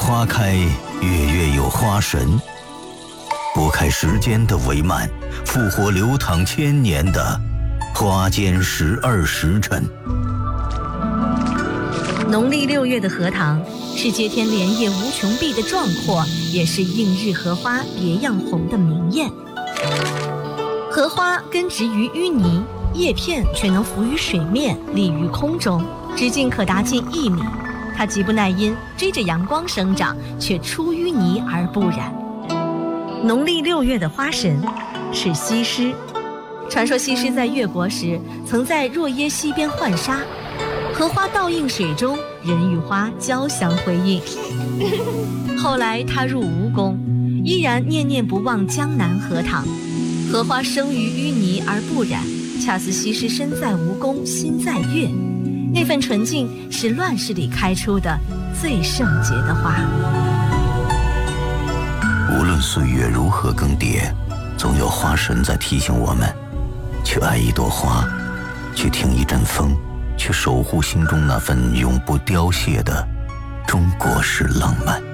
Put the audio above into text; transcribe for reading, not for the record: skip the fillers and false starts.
花开，月月有花神，拨开时间的帷幔，复活流淌千年的花间12时辰。 农历6月的荷塘是接天莲叶无穷碧的壮阔，也是映日荷花别样红的明艳。荷花根植于淤泥，叶片却能浮于水面，立于空中，直径可达近1米。它极不耐阴，追着阳光生长，却出淤泥而不染。农历6月的花神是西施。传说西施在越国时，曾在若耶溪边浣纱，荷花倒映水中，人与花交相辉映。后来她入吴宫，依然念念不忘江南荷塘。荷花生于淤泥而不染，恰似西施身在吴宫，心在越。那份纯净是乱世里开出的最圣洁的花。 无论岁月如何更迭，总有花神在提醒我们，去爱一朵花，去听一阵风，去守护心中那份永不凋谢的中国式浪漫。